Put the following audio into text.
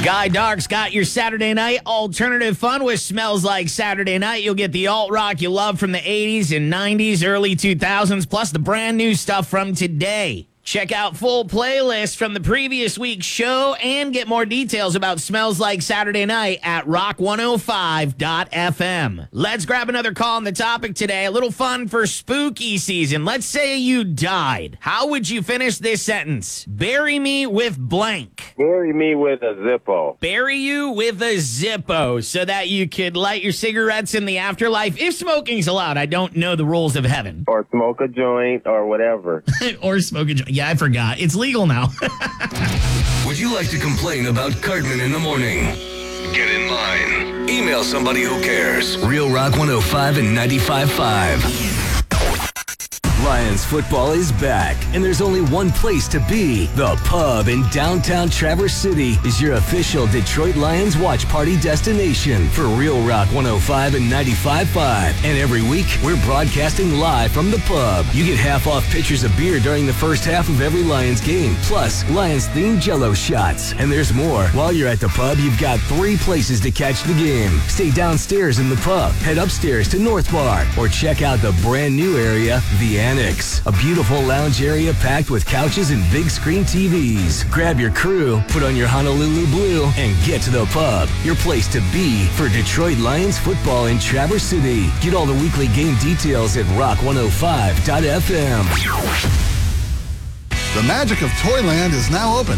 Guy Dark's got your Saturday night alternative fun with Smells Like Saturday Night. You'll get the alt rock you love from the 80s and 90s, early 2000s, plus the brand new stuff from today. Check out full playlists from the previous week's show and get more details about Smells Like Saturday Night at rock105.fm. Let's grab another call on the topic today. A little fun for spooky season. Let's say you died. How would you finish this sentence? Bury me with blank. Bury me with a Zippo. Bury you with a Zippo so that you could light your cigarettes in the afterlife. If smoking's allowed, I don't know the rules of heaven. Or smoke a joint or whatever. Or smoke a joint. Yeah, I forgot. It's legal now. Would you like to complain about Cartman in the morning? Get in line. Email somebody who cares. Real Rock 105 and 95.5. Lions football is back, and there's only one place to be. The Pub in downtown Traverse City is your official Detroit Lions watch party destination for Real Rock 105 and 95.5. And every week, we're broadcasting live from the Pub. You get half off pitchers of beer during the first half of every Lions game, plus Lions-themed Jell-O shots. And there's more. While you're at the Pub, you've got 3 places to catch the game. Stay downstairs in the Pub, head upstairs to North Bar, or check out the brand new area, the Annex, a beautiful lounge area packed with couches and big screen TVs. Grab your crew, put on your Honolulu blue, and get to the Pub, your place to be for Detroit Lions football in Traverse City. Get all the weekly game details at rock105.fm. The magic of Toyland is now open.